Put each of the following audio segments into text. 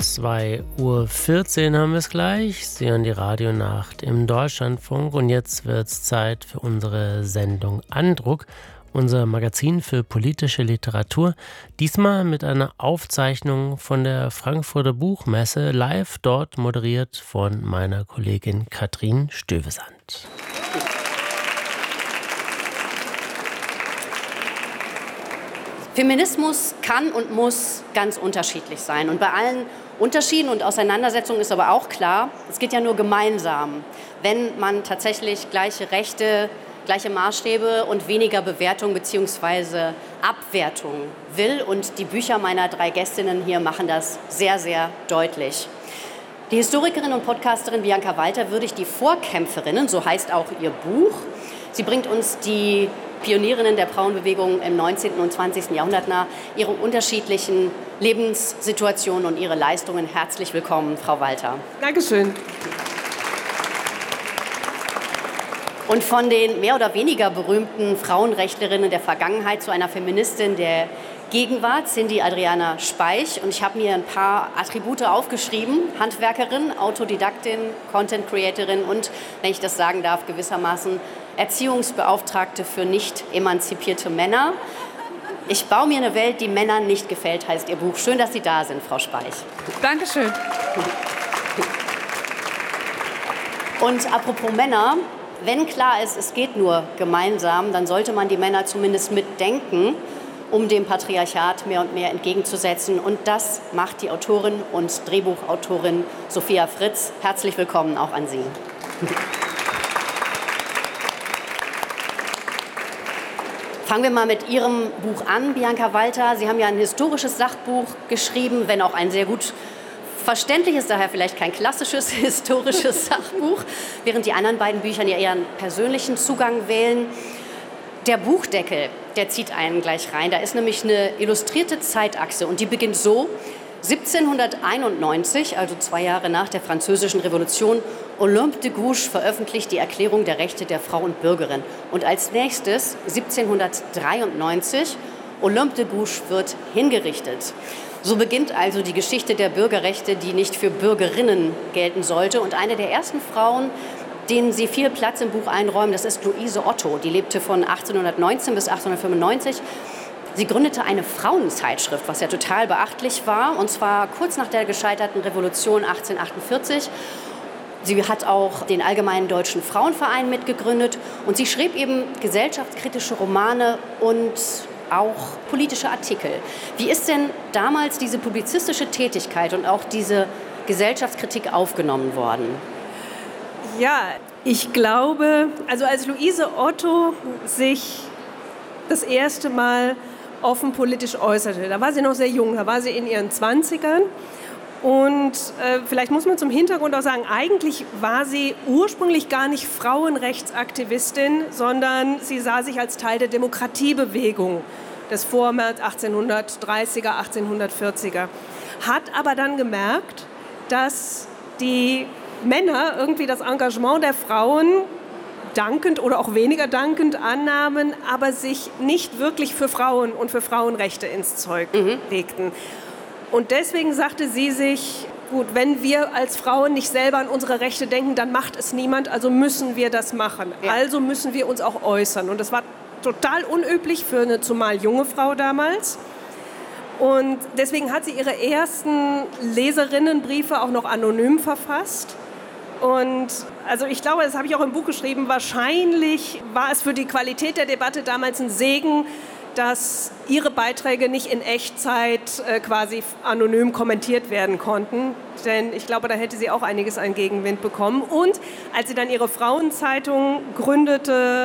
2:14 Uhr haben wir es gleich. Sie hören die Radionacht im Deutschlandfunk und jetzt wird es Zeit für unsere Sendung Andruck, unser Magazin für politische Literatur. Diesmal mit einer Aufzeichnung von der Frankfurter Buchmesse, live dort moderiert von meiner Kollegin Katrin Stövesand. Feminismus kann und muss ganz unterschiedlich sein. Und bei allen Unterschieden und Auseinandersetzungen ist aber auch klar, es geht ja nur gemeinsam, wenn man tatsächlich gleiche Rechte, gleiche Maßstäbe und weniger Bewertung bzw. Abwertung will. Und die Bücher meiner 3 Gästinnen hier machen das sehr, sehr deutlich. Die Historikerin und Podcasterin Bianca Walter würdigt die Vorkämpferinnen, so heißt auch ihr Buch. Sie bringt uns die Pionierinnen der Frauenbewegung im 19. und 20. Jahrhundert nahe, ihre unterschiedlichen Lebenssituationen und ihre Leistungen. Herzlich willkommen, Frau Walter. Dankeschön. Und von den mehr oder weniger berühmten Frauenrechtlerinnen der Vergangenheit zu einer Feministin der Gegenwart, Cindy Adriana Speich. Und ich habe mir ein paar Attribute aufgeschrieben. Handwerkerin, Autodidaktin, Content Creatorin und, wenn ich das sagen darf, gewissermaßen Erziehungsbeauftragte für nicht emanzipierte Männer. Ich baue mir eine Welt, die Männern nicht gefällt, heißt Ihr Buch. Schön, dass Sie da sind, Frau Speich. Dankeschön. Und apropos Männer, wenn klar ist, es geht nur gemeinsam, dann sollte man die Männer zumindest mitdenken, um dem Patriarchat mehr und mehr entgegenzusetzen. Und das macht die Autorin und Drehbuchautorin Sophia Fritz. Herzlich willkommen auch an Sie. Fangen wir mal mit Ihrem Buch an, Bianca Walter. Sie haben ja ein historisches Sachbuch geschrieben, wenn auch ein sehr gut verständliches, daher vielleicht kein klassisches historisches Sachbuch, während die anderen beiden Bücher ja eher einen persönlichen Zugang wählen. Der Buchdeckel, der zieht einen gleich rein. Da ist nämlich eine illustrierte Zeitachse und die beginnt so: 1791, also 2 Jahre nach der Französischen Revolution, Olympe de Gouges veröffentlicht die Erklärung der Rechte der Frau und Bürgerin. Und als nächstes, 1793, Olympe de Gouges wird hingerichtet. So beginnt also die Geschichte der Bürgerrechte, die nicht für Bürgerinnen gelten sollte. Und eine der ersten Frauen, denen Sie viel Platz im Buch einräumen, das ist Luise Otto. Die lebte von 1819 bis 1895. Sie gründete eine Frauenzeitschrift, was ja total beachtlich war, und zwar kurz nach der gescheiterten Revolution 1848. Sie hat auch den Allgemeinen Deutschen Frauenverein mitgegründet und sie schrieb eben gesellschaftskritische Romane und auch politische Artikel. Wie ist denn damals diese publizistische Tätigkeit und auch diese Gesellschaftskritik aufgenommen worden? Ja, ich glaube, also als Luise Otto sich das erste Mal offen politisch äußerte, da war sie noch sehr jung, da war sie in ihren 20ern. Und vielleicht muss man zum Hintergrund auch sagen, eigentlich war sie ursprünglich gar nicht Frauenrechtsaktivistin, sondern sie sah sich als Teil der Demokratiebewegung des Vormärz 1830er, 1840er. Hat aber dann gemerkt, dass die Männer irgendwie das Engagement der Frauen dankend oder auch weniger dankend annahmen, aber sich nicht wirklich für Frauen und für Frauenrechte ins Zeug legten. Und deswegen sagte sie sich, gut, wenn wir als Frauen nicht selber an unsere Rechte denken, dann macht es niemand, also müssen wir das machen. Ja. Also müssen wir uns auch äußern. Und das war total unüblich für eine zumal junge Frau damals. Und deswegen hat sie ihre ersten Leserinnenbriefe auch noch anonym verfasst. Und also ich glaube, das habe ich auch im Buch geschrieben, wahrscheinlich war es für die Qualität der Debatte damals ein Segen, dass ihre Beiträge nicht in Echtzeit quasi anonym kommentiert werden konnten. Denn ich glaube, da hätte sie auch einiges an Gegenwind bekommen. Und als sie dann ihre Frauenzeitung gründete,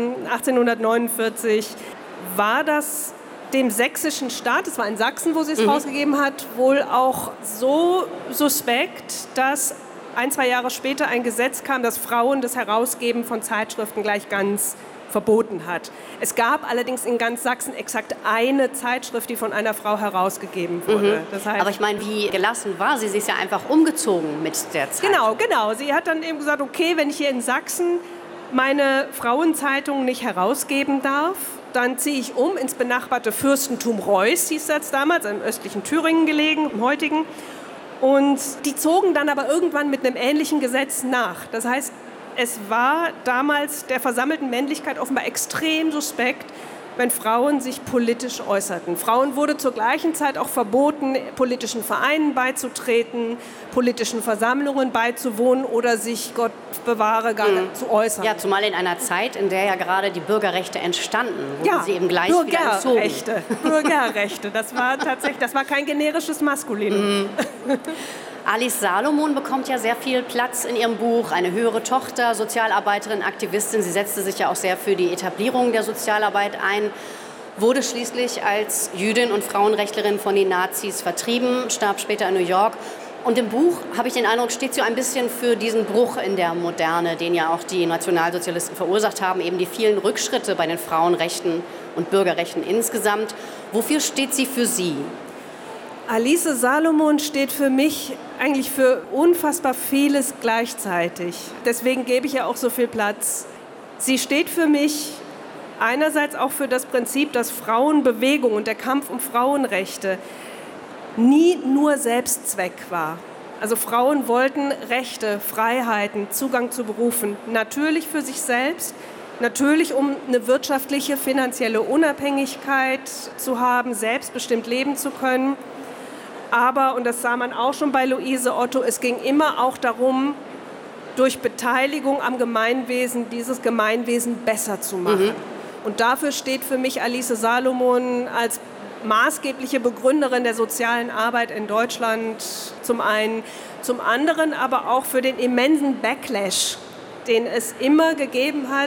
1849, war das dem sächsischen Staat, es war in Sachsen, wo sie es rausgegeben hat, wohl auch so suspekt, dass 1-2 Jahre später ein Gesetz kam, das Frauen das Herausgeben von Zeitschriften gleich ganz verboten hat. Es gab allerdings in ganz Sachsen exakt eine Zeitschrift, die von einer Frau herausgegeben wurde. Das heißt, aber ich meine, wie gelassen war sie? Sie ist ja einfach umgezogen mit der Zeit. Genau. Sie hat dann eben gesagt, okay, wenn ich hier in Sachsen meine Frauenzeitung nicht herausgeben darf, dann ziehe ich um ins benachbarte Fürstentum Reuß, hieß das damals, im östlichen Thüringen gelegen, im heutigen. Und die zogen dann aber irgendwann mit einem ähnlichen Gesetz nach. Das heißt, es war damals der versammelten Männlichkeit offenbar extrem suspekt, wenn Frauen sich politisch äußerten. Frauen wurde zur gleichen Zeit auch verboten, politischen Vereinen beizutreten, politischen Versammlungen beizuwohnen oder sich, Gott bewahre, gar nicht zu äußern. Ja, zumal in einer Zeit, in der ja gerade die Bürgerrechte entstanden, wurden sie eben gleich wieder entzogen. Bürgerrechte, das war kein generisches Maskulinum. Alice Salomon bekommt ja sehr viel Platz in ihrem Buch. Eine höhere Tochter, Sozialarbeiterin, Aktivistin. Sie setzte sich ja auch sehr für die Etablierung der Sozialarbeit ein, wurde schließlich als Jüdin und Frauenrechtlerin von den Nazis vertrieben, starb später in New York. Und im Buch, habe ich den Eindruck, steht sie ein bisschen für diesen Bruch in der Moderne, den ja auch die Nationalsozialisten verursacht haben, eben die vielen Rückschritte bei den Frauenrechten und Bürgerrechten insgesamt. Wofür steht sie für Sie? Alice Salomon steht für mich eigentlich für unfassbar vieles gleichzeitig. Deswegen gebe ich ihr auch so viel Platz. Sie steht für mich einerseits auch für das Prinzip, dass Frauenbewegung und der Kampf um Frauenrechte nie nur Selbstzweck war. Also Frauen wollten Rechte, Freiheiten, Zugang zu Berufen, natürlich für sich selbst, natürlich um eine wirtschaftliche, finanzielle Unabhängigkeit zu haben, selbstbestimmt leben zu können. Aber, und das sah man auch schon bei Luise Otto, es ging immer auch darum, durch Beteiligung am Gemeinwesen dieses Gemeinwesen besser zu machen. Und dafür steht für mich Alice Salomon als maßgebliche Begründerin der sozialen Arbeit in Deutschland zum einen, zum anderen aber auch für den immensen Backlash, den es immer gegeben hat,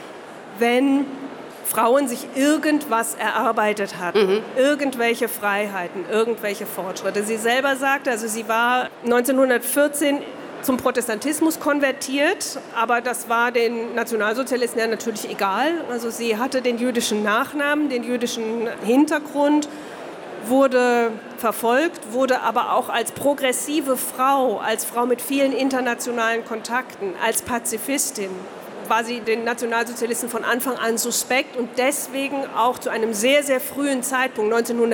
wenn Frauen sich irgendwas erarbeitet hatten, irgendwelche Freiheiten, irgendwelche Fortschritte. Sie selber sagte, also sie war 1914 zum Protestantismus konvertiert, aber das war den Nationalsozialisten ja natürlich egal. Also sie hatte den jüdischen Nachnamen, den jüdischen Hintergrund, wurde verfolgt, wurde aber auch als progressive Frau, als Frau mit vielen internationalen Kontakten, als Pazifistin, war sie den Nationalsozialisten von Anfang an suspekt und deswegen auch zu einem sehr, sehr frühen Zeitpunkt,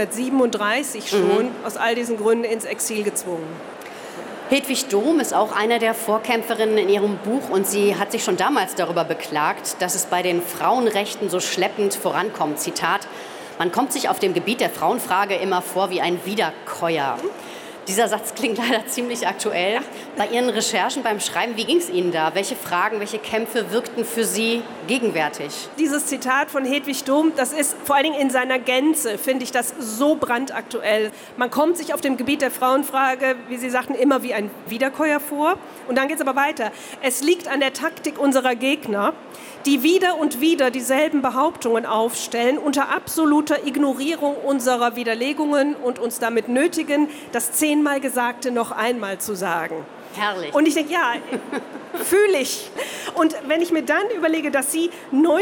1937 schon, aus all diesen Gründen ins Exil gezwungen. Hedwig Dohm ist auch eine der Vorkämpferinnen in ihrem Buch und sie hat sich schon damals darüber beklagt, dass es bei den Frauenrechten so schleppend vorankommt. Zitat: Man kommt sich auf dem Gebiet der Frauenfrage immer vor wie ein Wiederkäuer. Dieser Satz klingt leider ziemlich aktuell. Bei Ihren Recherchen beim Schreiben, wie ging es Ihnen da? Welche Fragen, welche Kämpfe wirkten für Sie gegenwärtig? Dieses Zitat von Hedwig Dohm, das ist vor allen Dingen in seiner Gänze, finde ich das so brandaktuell. Man kommt sich auf dem Gebiet der Frauenfrage, wie Sie sagten, immer wie ein Wiederkäuer vor. Und dann geht es aber weiter. Es liegt an der Taktik unserer Gegner, die wieder und wieder dieselben Behauptungen aufstellen, unter absoluter Ignorierung unserer Widerlegungen und uns damit nötigen, das 10-mal Gesagte noch einmal zu sagen. Herrlich. Und ich denke, ja, fühle ich. Und wenn ich mir dann überlege, dass sie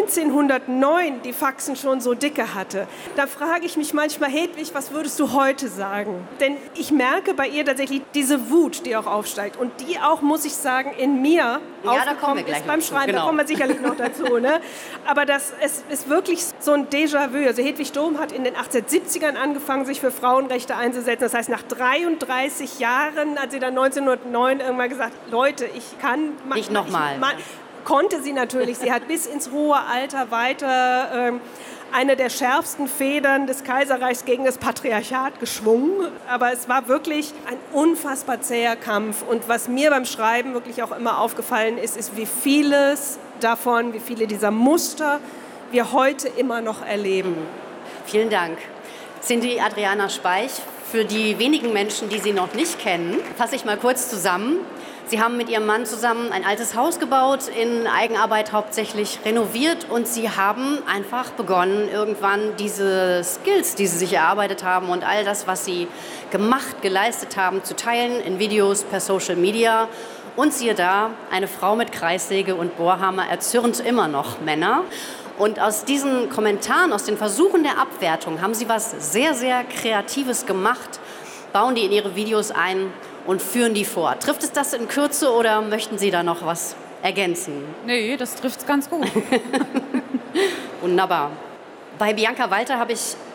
1909 die Faxen schon so dicke hatte, da frage ich mich manchmal, Hedwig, was würdest du heute sagen? Denn ich merke bei ihr tatsächlich diese Wut, die auch aufsteigt und die auch, muss ich sagen, in mir aufgekommen ist beim Schreiben. Genau. Da kommen wir sicherlich noch dazu. Ne? Aber es ist wirklich so ein Déjà-vu. Also Hedwig Dohm hat in den 1870ern angefangen, sich für Frauenrechte einzusetzen. Das heißt, nach 33 Jahren hat sie dann 1909 irgendwann gesagt, Leute, ich kann... Nicht nochmal. Konnte sie natürlich. Sie hat bis ins hohe Alter weiter eine der schärfsten Federn des Kaiserreichs gegen das Patriarchat geschwungen. Aber es war wirklich ein unfassbar zäher Kampf. Und was mir beim Schreiben wirklich auch immer aufgefallen ist, ist, wie vieles davon, wie viele dieser Muster wir heute immer noch erleben. Vielen Dank. Cindy Adriana Speich, für die wenigen Menschen, die Sie noch nicht kennen, fasse ich mal kurz zusammen. Sie haben mit Ihrem Mann zusammen ein altes Haus gebaut, in Eigenarbeit hauptsächlich renoviert und Sie haben einfach begonnen, irgendwann diese Skills, die Sie sich erarbeitet haben und all das, was Sie gemacht, geleistet haben, zu teilen in Videos per Social Media. Und siehe da, eine Frau mit Kreissäge und Bohrhammer erzürnt immer noch Männer. Und aus diesen Kommentaren, aus den Versuchen der Abwertung haben Sie was sehr, sehr Kreatives gemacht, bauen die in Ihre Videos ein und führen die vor. Trifft es das in Kürze oder möchten Sie da noch was ergänzen? Nee, das trifft es ganz gut. Wunderbar. Bei Bianca Walter habe ich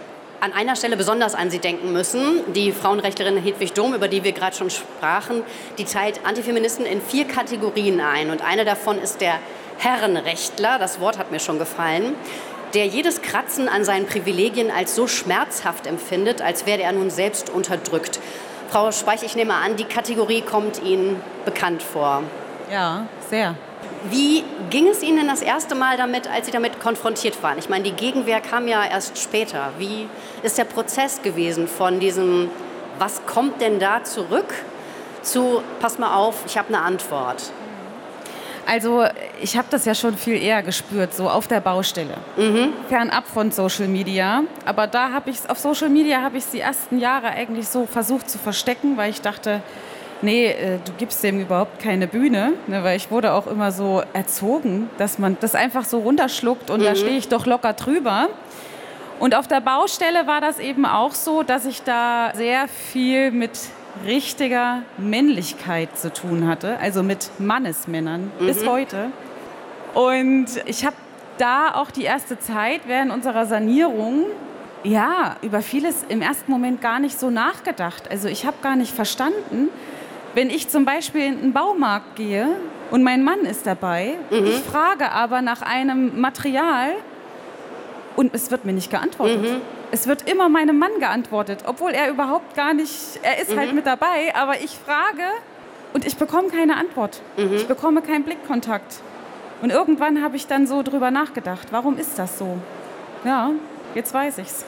an einer Stelle besonders an Sie denken müssen. Die Frauenrechtlerin Hedwig Dohm, über die wir gerade schon sprachen, die teilt Antifeministen in 4 Kategorien ein. Und eine davon ist der Herrenrechtler, das Wort hat mir schon gefallen, der jedes Kratzen an seinen Privilegien als so schmerzhaft empfindet, als werde er nun selbst unterdrückt. Frau Speich, ich nehme an, die Kategorie kommt Ihnen bekannt vor. Ja, sehr. Wie ging es Ihnen das erste Mal damit, als Sie damit konfrontiert waren? Ich meine, die Gegenwehr kam ja erst später. Wie ist der Prozess gewesen von diesem, was kommt denn da zurück, zu, pass mal auf, ich habe eine Antwort? Also ich habe das ja schon viel eher gespürt, so auf der Baustelle, fernab von Social Media. Aber da auf Social Media habe ich die ersten Jahre eigentlich so versucht zu verstecken, weil ich dachte, nee, du gibst dem überhaupt keine Bühne, ne, weil ich wurde auch immer so erzogen, dass man das einfach so runterschluckt und da stehe ich doch locker drüber. Und auf der Baustelle war das eben auch so, dass ich da sehr viel mit richtiger Männlichkeit zu tun hatte, also mit Mannesmännern bis heute. Und ich habe da auch die erste Zeit während unserer Sanierung über vieles im ersten Moment gar nicht so nachgedacht. Also ich habe gar nicht verstanden, wenn ich zum Beispiel in einen Baumarkt gehe und mein Mann ist dabei, ich frage aber nach einem Material und es wird mir nicht geantwortet. Es wird immer meinem Mann geantwortet, obwohl er überhaupt gar nicht, er ist halt mit dabei, aber ich frage und ich bekomme keine Antwort. Ich bekomme keinen Blickkontakt. Und irgendwann habe ich dann so drüber nachgedacht, warum ist das so? Ja, jetzt weiß ich's.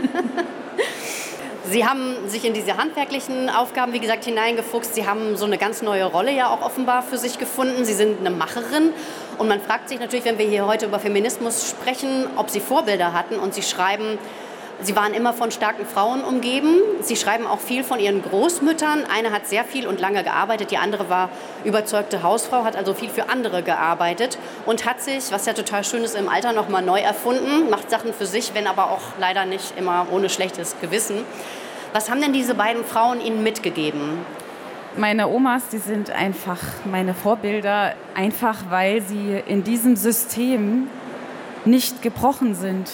Sie haben sich in diese handwerklichen Aufgaben, wie gesagt, hineingefuchst. Sie haben so eine ganz neue Rolle ja auch offenbar für sich gefunden. Sie sind eine Macherin. Und man fragt sich natürlich, wenn wir hier heute über Feminismus sprechen, ob Sie Vorbilder hatten. Und Sie schreiben, Sie waren immer von starken Frauen umgeben. Sie schreiben auch viel von Ihren Großmüttern. Eine hat sehr viel und lange gearbeitet. Die andere war überzeugte Hausfrau, hat also viel für andere gearbeitet und hat sich, was ja total schön ist, im Alter noch mal neu erfunden, macht Sachen für sich, wenn aber auch leider nicht immer ohne schlechtes Gewissen. Was haben denn diese beiden Frauen Ihnen mitgegeben? Meine Omas, die sind einfach meine Vorbilder, einfach weil sie in diesem System nicht gebrochen sind.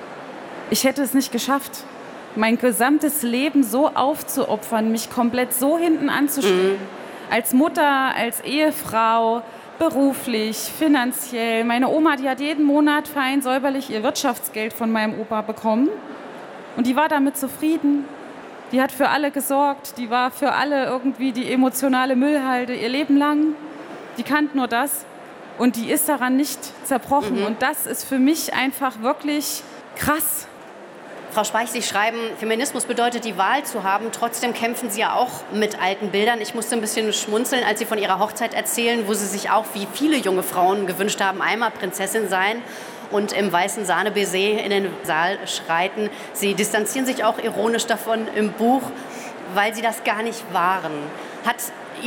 Ich hätte es nicht geschafft, mein gesamtes Leben so aufzuopfern, mich komplett so hinten anzustellen. Als Mutter, als Ehefrau, beruflich, finanziell. Meine Oma, die hat jeden Monat fein säuberlich ihr Wirtschaftsgeld von meinem Opa bekommen. Und die war damit zufrieden. Die hat für alle gesorgt. Die war für alle irgendwie die emotionale Müllhalde ihr Leben lang. Die kannte nur das. Und die ist daran nicht zerbrochen. Und das ist für mich einfach wirklich krass. Frau Speich, Sie schreiben, Feminismus bedeutet, die Wahl zu haben. Trotzdem kämpfen Sie ja auch mit alten Bildern. Ich musste ein bisschen schmunzeln, als Sie von Ihrer Hochzeit erzählen, wo Sie sich auch, wie viele junge Frauen gewünscht haben, einmal Prinzessin sein und im weißen Sahne-Baiser in den Saal schreiten. Sie distanzieren sich auch ironisch davon im Buch, weil Sie das gar nicht waren. Hat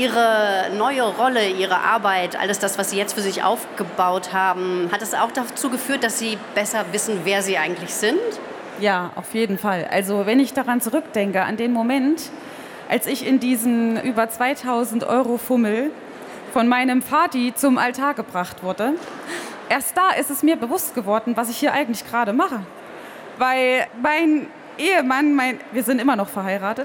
Ihre neue Rolle, Ihre Arbeit, alles das, was Sie jetzt für sich aufgebaut haben, hat es auch dazu geführt, dass Sie besser wissen, wer Sie eigentlich sind? Ja, auf jeden Fall. Also wenn ich daran zurückdenke, an den Moment, als ich in diesen über 2.000 € Fummel von meinem Vati zum Altar gebracht wurde, erst da ist es mir bewusst geworden, was ich hier eigentlich gerade mache. Weil mein Ehemann, wir sind immer noch verheiratet,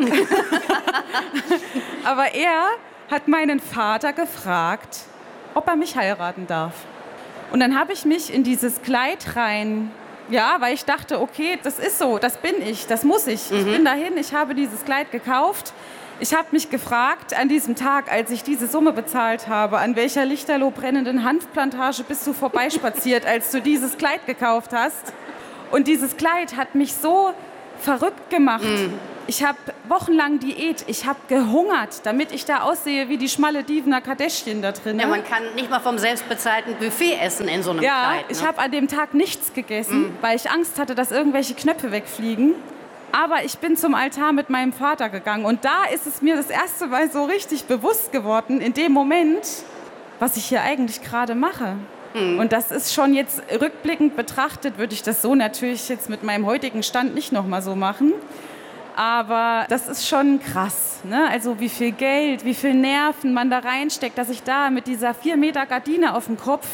aber er hat meinen Vater gefragt, ob er mich heiraten darf. Und dann habe ich mich in dieses Kleid rein, weil ich dachte, okay, das ist so, das bin ich, das muss ich. Ich bin dahin, ich habe dieses Kleid gekauft. Ich habe mich gefragt, an diesem Tag, als ich diese Summe bezahlt habe, an welcher lichterloh brennenden Hanfplantage bist du vorbeispaziert, als du dieses Kleid gekauft hast. Und dieses Kleid hat mich so verrückt gemacht. Ich habe wochenlang Diät, ich habe gehungert, damit ich da aussehe wie die schmalle Divna Kardashian da drin. Ja, man kann nicht mal vom selbstbezahlten Buffet essen in so einem Kleid. Ja, ich habe an dem Tag nichts gegessen, weil ich Angst hatte, dass irgendwelche Knöpfe wegfliegen. Aber ich bin zum Altar mit meinem Vater gegangen und da ist es mir das erste Mal so richtig bewusst geworden, in dem Moment, was ich hier eigentlich gerade mache. Und das ist schon jetzt rückblickend betrachtet, würde ich das so natürlich jetzt mit meinem heutigen Stand nicht nochmal so machen. Aber das ist schon krass, ne? Also wie viel Geld, wie viel Nerven man da reinsteckt, dass ich da mit dieser 4 Meter Gardine auf dem Kopf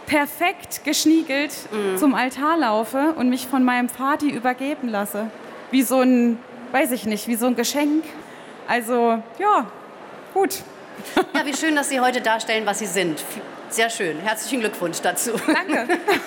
perfekt geschniegelt zum Altar laufe und mich von meinem Vati übergeben lasse. wie so ein, weiß ich nicht, wie so ein Geschenk. Also, ja, gut. Ja, wie schön, dass Sie heute darstellen, was Sie sind. Sehr schön. Herzlichen Glückwunsch dazu. Danke.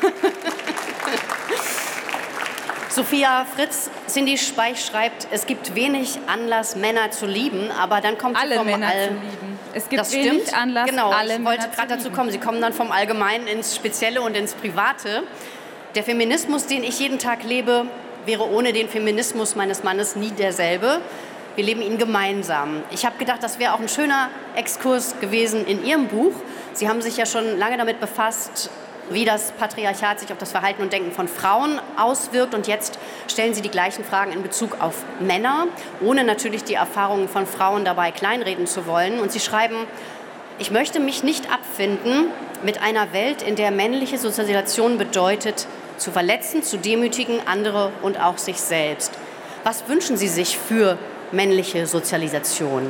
Sophia Fritz, Cindy Speich schreibt, es gibt wenig Anlass, Männer zu lieben, aber dann kommt alle Männer zu lieben. Es gibt das wenig stimmt. Anlass, genau, alle ich Männer wollte gerade dazu kommen. Sie kommen dann vom Allgemeinen ins Spezielle und ins Private. Der Feminismus, den ich jeden Tag lebe, wäre ohne den Feminismus meines Mannes nie derselbe. Wir leben ihn gemeinsam. Ich habe gedacht, das wäre auch ein schöner Exkurs gewesen in Ihrem Buch. Sie haben sich ja schon lange damit befasst, wie das Patriarchat sich auf das Verhalten und Denken von Frauen auswirkt. Und jetzt stellen Sie die gleichen Fragen in Bezug auf Männer, ohne natürlich die Erfahrungen von Frauen dabei kleinreden zu wollen. Und Sie schreiben, ich möchte mich nicht abfinden mit einer Welt, in der männliche Sozialisation bedeutet, zu verletzen, zu demütigen, andere und auch sich selbst. Was wünschen Sie sich für männliche Sozialisation?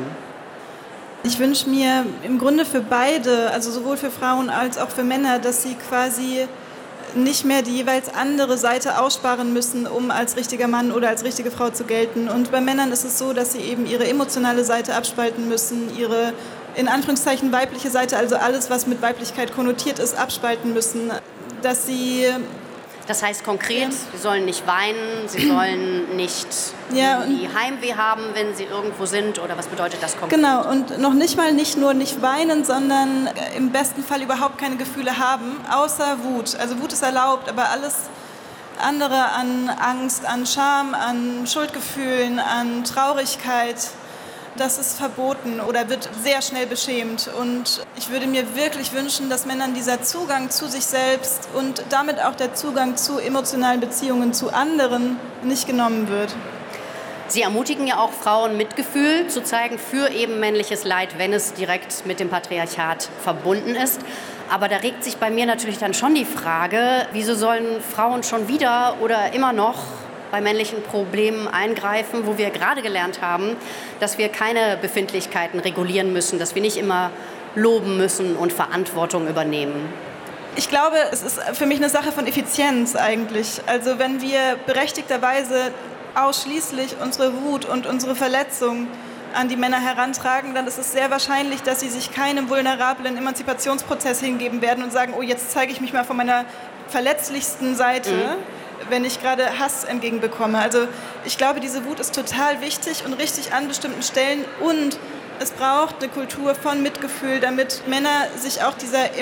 Ich wünsche mir im Grunde für beide, also sowohl für Frauen als auch für Männer, dass sie quasi nicht mehr die jeweils andere Seite aussparen müssen, um als richtiger Mann oder als richtige Frau zu gelten. Und bei Männern ist es so, dass sie eben ihre emotionale Seite abspalten müssen, ihre in Anführungszeichen weibliche Seite, also alles, was mit Weiblichkeit konnotiert ist, abspalten müssen. Dass sie... Das heißt konkret, Sie sollen nicht weinen, Sie sollen nicht Heimweh haben, wenn Sie irgendwo sind, oder was bedeutet das konkret? Genau, und noch nicht nur nicht weinen, sondern im besten Fall überhaupt keine Gefühle haben, außer Wut. Also Wut ist erlaubt, aber alles andere an Angst, an Scham, an Schuldgefühlen, an Traurigkeit, das ist verboten oder wird sehr schnell beschämt. Und ich würde mir wirklich wünschen, dass Männern dieser Zugang zu sich selbst und damit auch der Zugang zu emotionalen Beziehungen zu anderen nicht genommen wird. Sie ermutigen ja auch Frauen, Mitgefühl zu zeigen für eben männliches Leid, wenn es direkt mit dem Patriarchat verbunden ist. Aber da regt sich bei mir natürlich dann schon die Frage, wieso sollen Frauen schon wieder oder immer noch bei männlichen Problemen eingreifen, wo wir gerade gelernt haben, dass wir keine Befindlichkeiten regulieren müssen, dass wir nicht immer loben müssen und Verantwortung übernehmen. Ich glaube, es ist für mich eine Sache von Effizienz eigentlich. Also wenn wir berechtigterweise ausschließlich unsere Wut und unsere Verletzung an die Männer herantragen, dann ist es sehr wahrscheinlich, dass sie sich keinem vulnerablen Emanzipationsprozess hingeben werden und sagen, oh, jetzt zeige ich mich mal von meiner verletzlichsten Seite. Wenn ich gerade Hass entgegenbekomme. Also ich glaube, diese Wut ist total wichtig und richtig an bestimmten Stellen, und es braucht eine Kultur von Mitgefühl, damit Männer sich auch dieser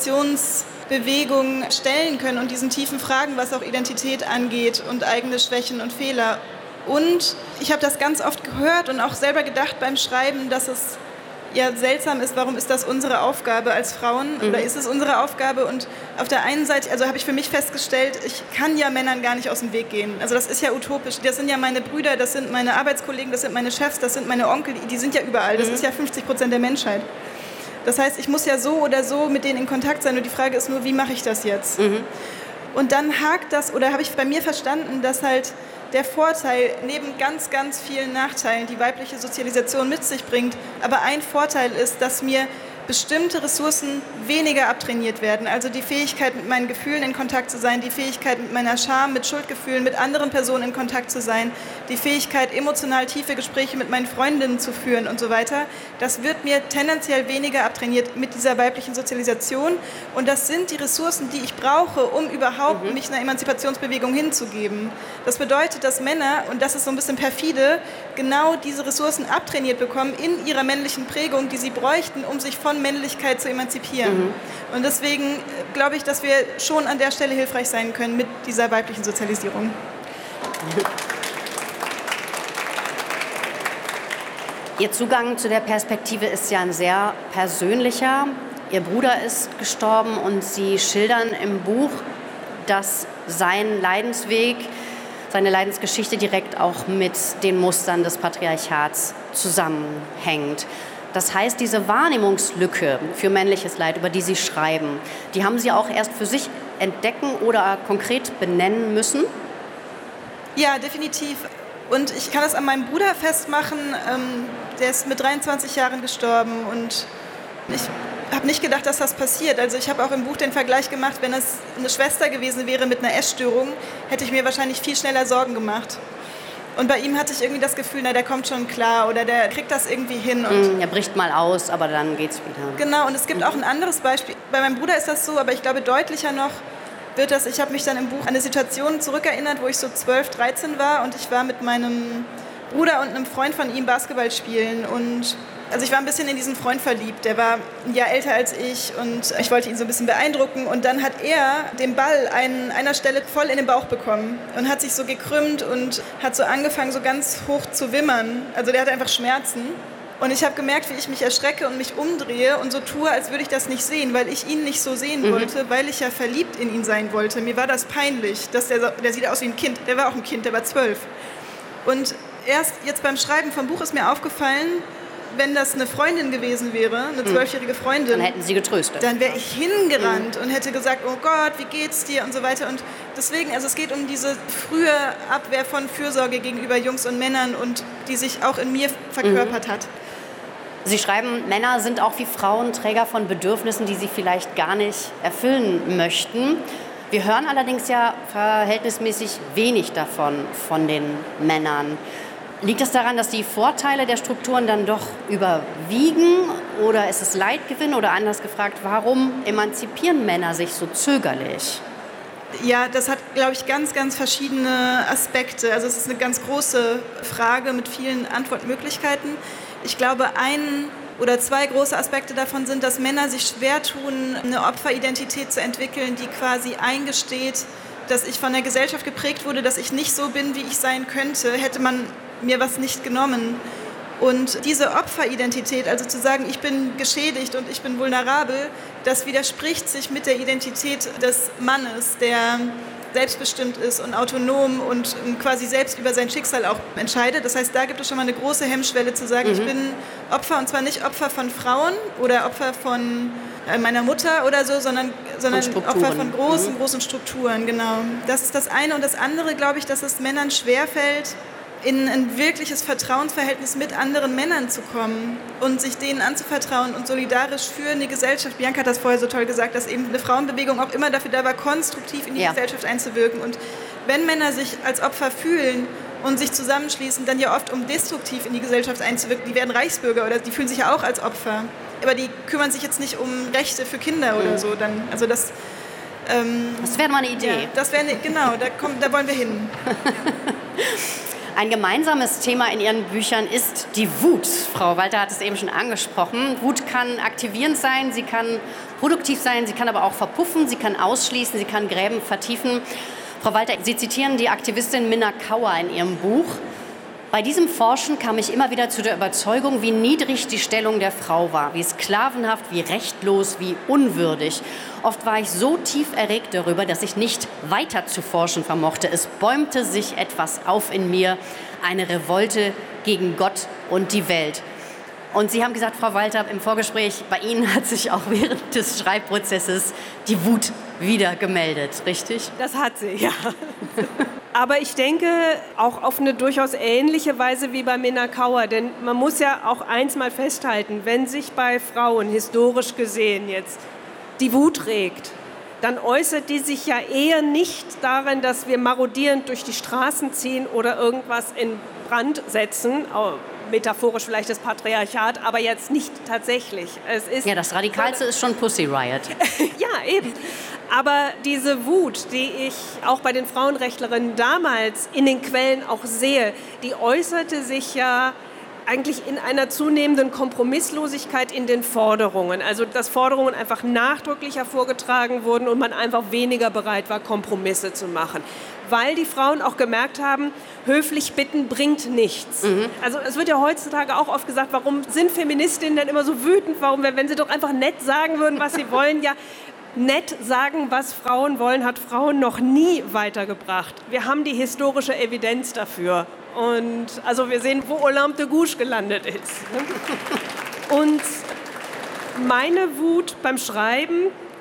Emanzipationsbewegung stellen können und diesen tiefen Fragen, was auch Identität angeht und eigene Schwächen und Fehler. Und ich habe das ganz oft gehört und auch selber gedacht beim Schreiben, dass es ja seltsam ist, warum ist das unsere Aufgabe als Frauen oder ist es unsere Aufgabe? Und auf der einen Seite, also habe ich für mich festgestellt, ich kann ja Männern gar nicht aus dem Weg gehen. Also das ist ja utopisch. Das sind ja meine Brüder, das sind meine Arbeitskollegen, das sind meine Chefs, das sind meine Onkel, die sind ja überall. Das ist ja 50% der Menschheit. Das heißt, ich muss ja so oder so mit denen in Kontakt sein und die Frage ist nur, wie mache ich das jetzt? Und dann hakt das, oder habe ich bei mir verstanden, dass halt der Vorteil neben ganz, ganz vielen Nachteilen, die weibliche Sozialisation mit sich bringt, aber ein Vorteil ist, dass mir bestimmte Ressourcen weniger abtrainiert werden. Also die Fähigkeit, mit meinen Gefühlen in Kontakt zu sein, die Fähigkeit, mit meiner Scham, mit Schuldgefühlen, mit anderen Personen in Kontakt zu sein, die Fähigkeit, emotional tiefe Gespräche mit meinen Freundinnen zu führen und so weiter. Das wird mir tendenziell weniger abtrainiert mit dieser weiblichen Sozialisation. Und das sind die Ressourcen, die ich brauche, um überhaupt mich einer Emanzipationsbewegung hinzugeben. Das bedeutet, dass Männer, und das ist so ein bisschen perfide, genau diese Ressourcen abtrainiert bekommen in ihrer männlichen Prägung, die sie bräuchten, um sich von Männlichkeit zu emanzipieren. Und deswegen glaube ich, dass wir schon an der Stelle hilfreich sein können mit dieser weiblichen Sozialisierung. Ihr Zugang zu der Perspektive ist ja ein sehr persönlicher. Ihr Bruder ist gestorben und Sie schildern im Buch, dass sein Leidensweg, seine Leidensgeschichte direkt auch mit den Mustern des Patriarchats zusammenhängt. Das heißt, diese Wahrnehmungslücke für männliches Leid, über die Sie schreiben, die haben Sie auch erst für sich entdecken oder konkret benennen müssen? Ja, definitiv. Und ich kann das an meinem Bruder festmachen. Der ist mit 23 Jahren gestorben und ich habe nicht gedacht, dass das passiert. Also ich habe auch im Buch den Vergleich gemacht, wenn es eine Schwester gewesen wäre mit einer Essstörung, hätte ich mir wahrscheinlich viel schneller Sorgen gemacht. Und bei ihm hatte ich irgendwie das Gefühl, der kommt schon klar oder der kriegt das irgendwie hin. Und er bricht mal aus, aber dann geht's wieder. Genau, und es gibt auch ein anderes Beispiel. Bei meinem Bruder ist das so, aber ich glaube deutlicher noch wird das, ich habe mich dann im Buch an eine Situation zurückerinnert, wo ich so 12, 13 war und ich war mit meinem Bruder und einem Freund von ihm Basketball spielen und also ich war ein bisschen in diesen Freund verliebt, der war ein Jahr älter als ich und ich wollte ihn so ein bisschen beeindrucken und dann hat er den Ball an einer Stelle voll in den Bauch bekommen und hat sich so gekrümmt und hat so angefangen so ganz hoch zu wimmern, also der hatte einfach Schmerzen und ich habe gemerkt, wie ich mich erschrecke und mich umdrehe und so tue, als würde ich das nicht sehen, weil ich ihn nicht so sehen wollte, weil ich ja verliebt in ihn sein wollte. Mir war das peinlich, dass der sieht aus wie ein Kind, der war auch ein Kind, der war 12 und erst jetzt beim Schreiben vom Buch ist mir aufgefallen, wenn das eine Freundin gewesen wäre, eine 12-jährige Freundin, dann hätten Sie getröstet. Dann wäre ich hingerannt und hätte gesagt, oh Gott, wie geht's dir und so weiter. Und deswegen, also es geht um diese frühe Abwehr von Fürsorge gegenüber Jungs und Männern und die sich auch in mir verkörpert hat. Sie schreiben, Männer sind auch wie Frauen Träger von Bedürfnissen, die sie vielleicht gar nicht erfüllen möchten. Wir hören allerdings ja verhältnismäßig wenig davon von den Männern. Liegt es daran, dass die Vorteile der Strukturen dann doch überwiegen oder ist es Leidgewinn oder anders gefragt, warum emanzipieren Männer sich so zögerlich? Ja, das hat, glaube ich, ganz, ganz verschiedene Aspekte. Also es ist eine ganz große Frage mit vielen Antwortmöglichkeiten. Ich glaube, ein oder zwei große Aspekte davon sind, dass Männer sich schwer tun, eine Opferidentität zu entwickeln, die quasi eingesteht, dass ich von der Gesellschaft geprägt wurde, dass ich nicht so bin, wie ich sein könnte, hätte man mir was nicht genommen. Und diese Opferidentität, also zu sagen, ich bin geschädigt und ich bin vulnerabel, das widerspricht sich mit der Identität des Mannes, der selbstbestimmt ist und autonom und quasi selbst über sein Schicksal auch entscheidet. Das heißt, da gibt es schon mal eine große Hemmschwelle zu sagen, ich bin Opfer und zwar nicht Opfer von Frauen oder Opfer von meiner Mutter oder so, sondern Opfer von großen Strukturen, genau. Das ist das eine. Und das andere, glaube ich, dass es Männern schwerfällt, in ein wirkliches Vertrauensverhältnis mit anderen Männern zu kommen und sich denen anzuvertrauen und solidarisch für eine Gesellschaft. Bianca hat das vorher so toll gesagt, dass eben eine Frauenbewegung auch immer dafür da war, konstruktiv in die Gesellschaft einzuwirken. Und wenn Männer sich als Opfer fühlen und sich zusammenschließen, dann ja oft, um destruktiv in die Gesellschaft einzuwirken, die werden Reichsbürger oder die fühlen sich ja auch als Opfer. Aber die kümmern sich jetzt nicht um Rechte für Kinder oder so. Das wäre mal eine Idee. Ja, das wäre genau, da wollen wir hin. Ein gemeinsames Thema in Ihren Büchern ist die Wut. Frau Walter hat es eben schon angesprochen. Wut kann aktivierend sein, sie kann produktiv sein, sie kann aber auch verpuffen, sie kann ausschließen, sie kann Gräben vertiefen. Frau Walter, Sie zitieren die Aktivistin Minna Kauer in Ihrem Buch. Bei diesem Forschen kam ich immer wieder zu der Überzeugung, wie niedrig die Stellung der Frau war, wie sklavenhaft, wie rechtlos, wie unwürdig. Oft war ich so tief erregt darüber, dass ich nicht weiter zu forschen vermochte. Es bäumte sich etwas auf in mir, eine Revolte gegen Gott und die Welt. Und Sie haben gesagt, Frau Walter, im Vorgespräch, bei Ihnen hat sich auch während des Schreibprozesses die Wut wieder gemeldet, richtig? Das hat sie, ja. Aber ich denke auch auf eine durchaus ähnliche Weise wie bei Minna Kauer. Denn man muss ja auch eins mal festhalten, wenn sich bei Frauen historisch gesehen jetzt die Wut regt, dann äußert die sich ja eher nicht darin, dass wir marodierend durch die Straßen ziehen oder irgendwas in Brand setzen, metaphorisch vielleicht das Patriarchat, aber jetzt nicht tatsächlich. Ja, das Radikalste ist schon Pussy Riot. Ja, eben. Aber diese Wut, die ich auch bei den Frauenrechtlerinnen damals in den Quellen auch sehe, die äußerte sich ja eigentlich in einer zunehmenden Kompromisslosigkeit in den Forderungen. Also dass Forderungen einfach nachdrücklicher vorgetragen wurden und man einfach weniger bereit war, Kompromisse zu machen. Weil die Frauen auch gemerkt haben, höflich bitten bringt nichts. Also es wird ja heutzutage auch oft gesagt, warum sind Feministinnen denn immer so wütend? Warum, wenn sie doch einfach nett sagen würden, was sie wollen? Ja, nett sagen, was Frauen wollen, hat Frauen noch nie weitergebracht. Wir haben die historische Evidenz dafür. Und also wir sehen, wo Olympe de Gouges gelandet ist. Und meine Wut beim Schreiben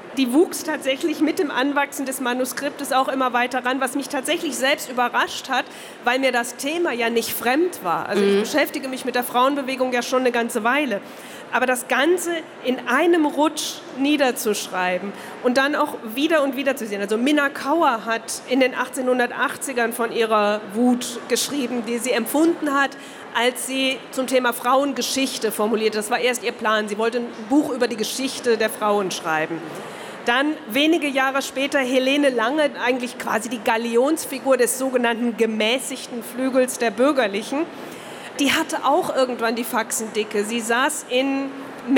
die wuchs tatsächlich mit dem Anwachsen des Manuskriptes auch immer weiter ran, was mich tatsächlich selbst überrascht hat, weil mir das Thema ja nicht fremd war. Also ich beschäftige mich mit der Frauenbewegung ja schon eine ganze Weile. Aber das Ganze in einem Rutsch niederzuschreiben und dann auch wieder und wieder zu sehen. Also Minna Kauer hat in den 1880ern von ihrer Wut geschrieben, die sie empfunden hat, als sie zum Thema Frauengeschichte formulierte. Das war erst ihr Plan. Sie wollte ein Buch über die Geschichte der Frauen schreiben. Dann wenige Jahre später Helene Lange, eigentlich quasi die Galionsfigur des sogenannten gemäßigten Flügels der Bürgerlichen. Die hatte auch irgendwann die Faxen dicke. Sie saß in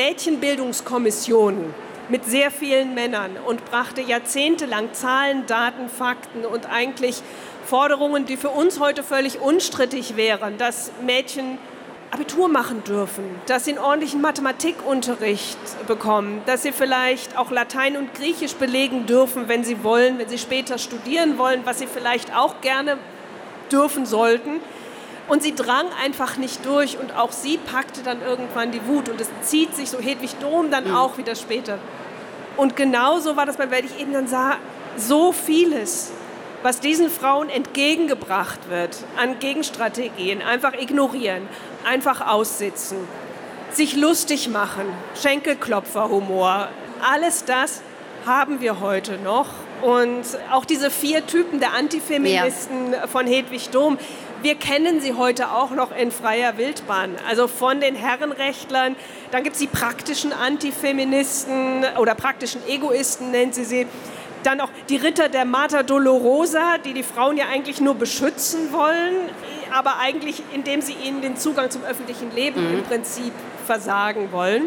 Mädchenbildungskommissionen mit sehr vielen Männern und brachte jahrzehntelang Zahlen, Daten, Fakten und eigentlich Forderungen, die für uns heute völlig unstrittig wären, dass Mädchen Abitur machen dürfen, dass sie einen ordentlichen Mathematikunterricht bekommen, dass sie vielleicht auch Latein und Griechisch belegen dürfen, wenn sie wollen, wenn sie später studieren wollen, was sie vielleicht auch gerne dürfen sollten. Und sie drang einfach nicht durch und auch sie packte dann irgendwann die Wut und es zieht sich so Hedwig Dohm dann auch wieder später. Und genauso war das, weil ich eben dann sah, so vieles, was diesen Frauen entgegengebracht wird an Gegenstrategien, einfach ignorieren, einfach aussitzen, sich lustig machen, Schenkelklopferhumor, alles das haben wir heute noch. Und auch diese 4 Typen der Antifeministen von Hedwig Dohm, wir kennen sie heute auch noch in freier Wildbahn. Also von den Herrenrechtlern, dann gibt es die praktischen Antifeministen oder praktischen Egoisten, nennt sie. Dann auch die Ritter der Mater Dolorosa, die die Frauen ja eigentlich nur beschützen wollen, aber eigentlich, indem sie ihnen den Zugang zum öffentlichen Leben im Prinzip versagen wollen.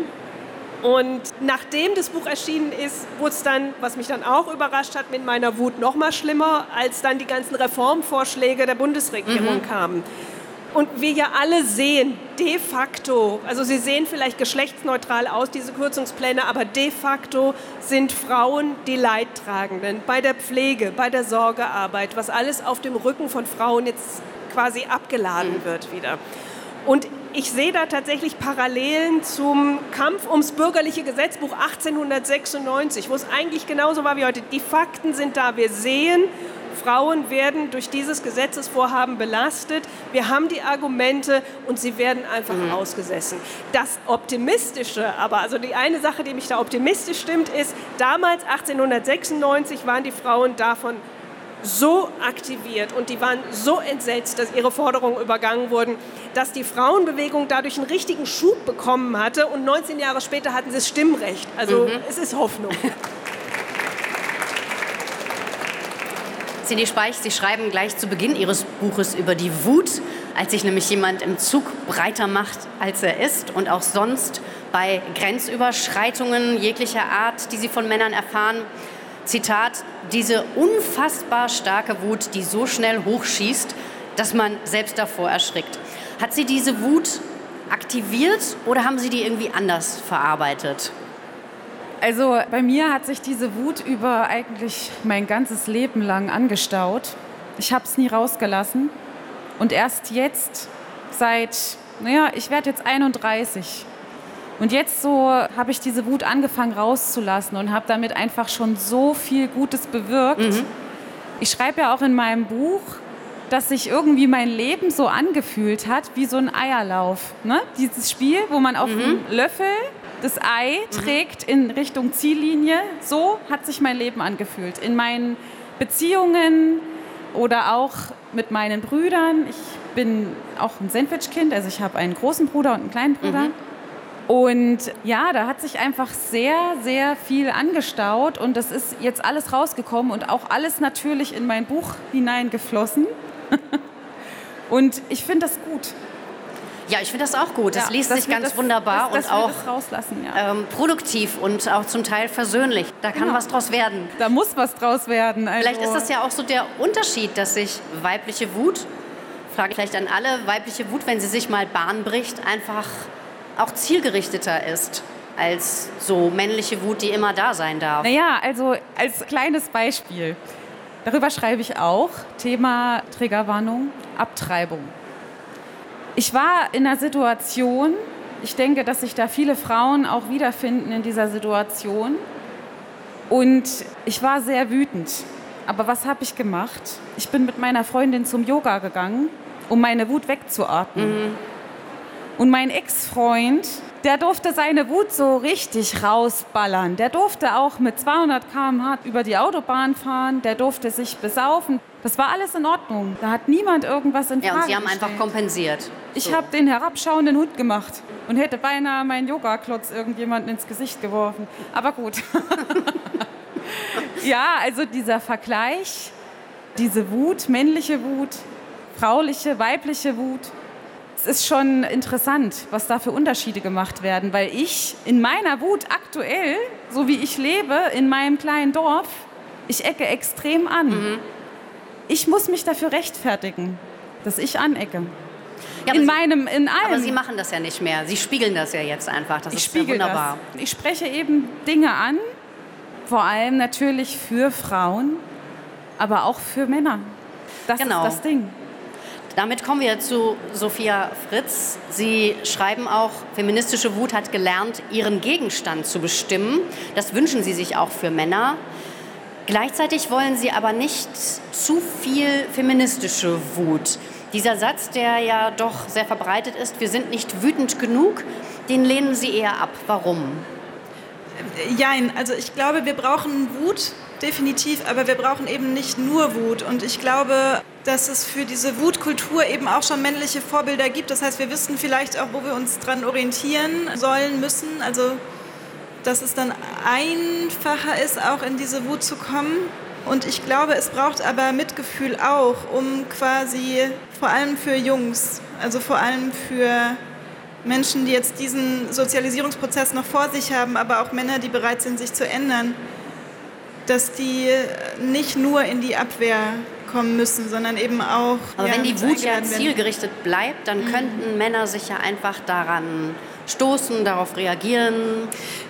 Und nachdem das Buch erschienen ist, wurde es dann, was mich dann auch überrascht hat, mit meiner Wut noch mal schlimmer, als dann die ganzen Reformvorschläge der Bundesregierung kamen. Und wir ja alle sehen, de facto, also sie sehen vielleicht geschlechtsneutral aus, diese Kürzungspläne, aber de facto sind Frauen die Leidtragenden bei der Pflege, bei der Sorgearbeit, was alles auf dem Rücken von Frauen jetzt quasi abgeladen wird wieder. Und ich sehe da tatsächlich Parallelen zum Kampf ums bürgerliche Gesetzbuch 1896, wo es eigentlich genauso war wie heute. Die Fakten sind da, wir sehen, Frauen werden durch dieses Gesetzesvorhaben belastet. Wir haben die Argumente und sie werden einfach ausgesessen. Das Optimistische, aber also die eine Sache, die mich da optimistisch stimmt, ist, damals 1896 waren die Frauen davon so aktiviert und die waren so entsetzt, dass ihre Forderungen übergangen wurden, dass die Frauenbewegung dadurch einen richtigen Schub bekommen hatte und 19 Jahre später hatten sie das Stimmrecht. Also es ist Hoffnung. Cindy Speich, Sie schreiben gleich zu Beginn Ihres Buches über die Wut, als sich nämlich jemand im Zug breiter macht, als er ist und auch sonst bei Grenzüberschreitungen jeglicher Art, die Sie von Männern erfahren. Zitat, diese unfassbar starke Wut, die so schnell hochschießt, dass man selbst davor erschrickt. Hat Sie diese Wut aktiviert oder haben Sie die irgendwie anders verarbeitet? Also bei mir hat sich diese Wut über eigentlich mein ganzes Leben lang angestaut. Ich habe es nie rausgelassen. Und erst jetzt, ich werde jetzt 31. Und jetzt so habe ich diese Wut angefangen rauszulassen und habe damit einfach schon so viel Gutes bewirkt. Ich schreibe ja auch in meinem Buch, dass sich irgendwie mein Leben so angefühlt hat wie so ein Eierlauf. Ne? Dieses Spiel, wo man auf dem Löffel das Ei trägt in Richtung Ziellinie. So hat sich mein Leben angefühlt. In meinen Beziehungen oder auch mit meinen Brüdern. Ich bin auch ein Sandwich-Kind, also ich habe einen großen Bruder und einen kleinen Bruder. Und ja, da hat sich einfach sehr, sehr viel angestaut und das ist jetzt alles rausgekommen und auch alles natürlich in mein Buch hineingeflossen. Und ich finde das gut. Ja, ich finde das auch gut. Das liest sich ganz wunderbar und auch produktiv und auch zum Teil versöhnlich. Da kann was draus werden. Da muss was draus werden. Also vielleicht ist das ja auch so der Unterschied, dass sich weibliche Wut, frage ich vielleicht an alle, weibliche Wut, wenn sie sich mal Bahn bricht, einfach auch zielgerichteter ist als so männliche Wut, die immer da sein darf. Naja, also als kleines Beispiel. Darüber schreibe ich auch. Thema Triggerwarnung, Abtreibung. Ich war in einer Situation, ich denke, dass sich da viele Frauen auch wiederfinden in dieser Situation, Und ich war sehr wütend. Aber was habe ich gemacht? Ich bin mit meiner Freundin zum Yoga gegangen, um meine Wut wegzuatmen. Und mein Ex-Freund, der durfte seine Wut so richtig rausballern. Der durfte auch mit 200 km/h über die Autobahn fahren. Der durfte sich besaufen. Das war alles in Ordnung. Da hat niemand irgendwas in Frage Ja, und Sie haben gestellt. einfach kompensiert. Ich habe den herabschauenden Hund gemacht und hätte beinahe meinen Yoga-Klotz irgendjemandem ins Gesicht geworfen. Aber gut. Ja, also dieser Vergleich, diese Wut, männliche Wut, frauliche, weibliche Wut. Es ist schon interessant, was da für Unterschiede gemacht werden, weil ich in meiner Wut aktuell, so wie ich lebe, in meinem kleinen Dorf, ich ecke extrem an. Ich muss mich dafür rechtfertigen, dass ich anecke. Ja, in allem. Aber Sie machen das ja nicht mehr. Sie spiegeln das ja jetzt einfach. Das ist ja wunderbar. Ich spreche eben Dinge an, vor allem natürlich für Frauen, aber auch für Männer. Das ist das Ding. Damit kommen wir zu Sophia Fritz. Sie schreiben auch, feministische Wut hat gelernt, ihren Gegenstand zu bestimmen. Das wünschen Sie sich auch für Männer. Gleichzeitig wollen Sie aber nicht zu viel feministische Wut. Dieser Satz, der ja doch sehr verbreitet ist, wir sind nicht wütend genug, den lehnen Sie eher ab. Warum? Jein, also ich glaube, wir brauchen Wut, definitiv, aber wir brauchen eben nicht nur Wut. Und ich glaube, dass es für diese Wutkultur eben auch schon männliche Vorbilder gibt. Das heißt, wir wissen vielleicht auch, wo wir uns dran orientieren sollen, müssen. Also, dass es dann einfacher ist, auch in diese Wut zu kommen. Und ich glaube, es braucht aber Mitgefühl auch, um quasi, vor allem für Jungs, also vor allem für Menschen, die jetzt diesen Sozialisierungsprozess noch vor sich haben, aber auch Männer, die bereit sind, sich zu ändern, dass die nicht nur in die Abwehr kommen müssen, sondern eben auch... Aber wenn die Wut ja zielgerichtet bleibt, dann könnten Männer sich ja einfach daran stoßen, darauf reagieren.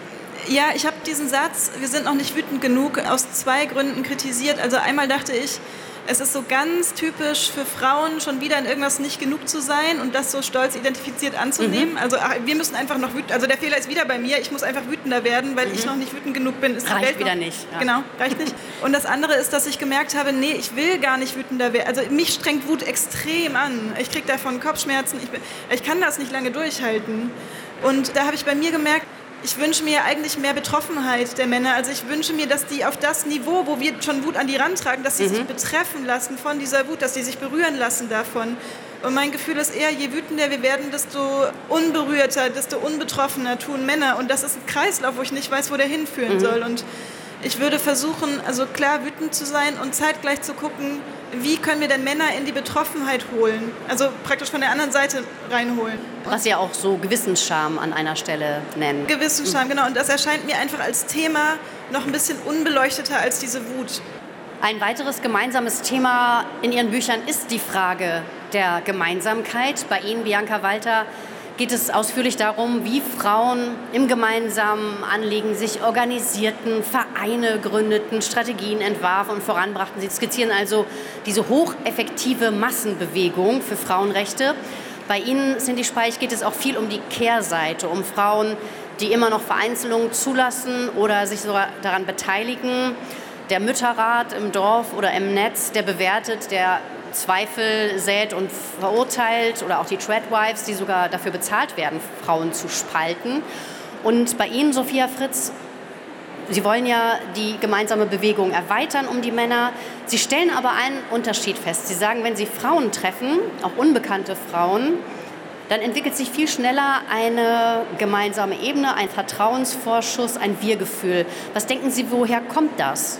Ja, ich habe diesen Satz, wir sind noch nicht wütend genug, aus 2 Gründen kritisiert. Also einmal dachte ich, es ist so ganz typisch für Frauen, schon wieder in irgendwas nicht genug zu sein und das so stolz identifiziert anzunehmen. Also wir müssen einfach noch wütend, also der Fehler ist wieder bei mir, ich muss einfach wütender werden, weil ich noch nicht wütend genug bin. Ist reicht wieder nicht. Ja. Genau, reicht nicht. Und das andere ist, dass ich gemerkt habe, nee, ich will gar nicht wütender werden. Also mich strengt Wut extrem an. Ich kriege davon Kopfschmerzen, ich kann das nicht lange durchhalten. Und da habe ich bei mir gemerkt, ich wünsche mir eigentlich mehr Betroffenheit der Männer. Also ich wünsche mir, dass die auf das Niveau, wo wir schon Wut an die rantragen, dass sie sich betreffen lassen von dieser Wut, dass sie sich berühren lassen davon. Und mein Gefühl ist eher, je wütender wir werden, desto unberührter, desto unbetroffener tun Männer. Und das ist ein Kreislauf, wo ich nicht weiß, wo der hinführen soll. Und ich würde versuchen, also klar wütend zu sein und zeitgleich zu gucken, wie können wir denn Männer in die Betroffenheit holen? Also praktisch von der anderen Seite reinholen. Was Sie auch so Gewissensscham an einer Stelle nennen. Gewissensscham, genau. Und das erscheint mir einfach als Thema noch ein bisschen unbeleuchteter als diese Wut. Ein weiteres gemeinsames Thema in Ihren Büchern ist die Frage der Gemeinsamkeit. Bei Ihnen, Bianca Walter, geht es ausführlich darum, wie Frauen im gemeinsamen Anliegen sich organisierten, Vereine gründeten, Strategien entwarfen und voranbrachten. Sie skizzieren also diese hocheffektive Massenbewegung für Frauenrechte. Bei Ihnen, Cindy Speich, geht es auch viel um die Kehrseite, um Frauen, die immer noch Vereinzelungen zulassen oder sich sogar daran beteiligen. Der Mütterrat im Dorf oder im Netz, der bewertet, der Zweifel sät und verurteilt, oder auch die Treadwives, die sogar dafür bezahlt werden, Frauen zu spalten. Und bei Ihnen, Sophia Fritz, Sie wollen ja die gemeinsame Bewegung erweitern um die Männer. Sie stellen aber einen Unterschied fest. Sie sagen, wenn Sie Frauen treffen, auch unbekannte Frauen, dann entwickelt sich viel schneller eine gemeinsame Ebene, ein Vertrauensvorschuss, ein Wir-Gefühl. Was denken Sie, woher kommt das?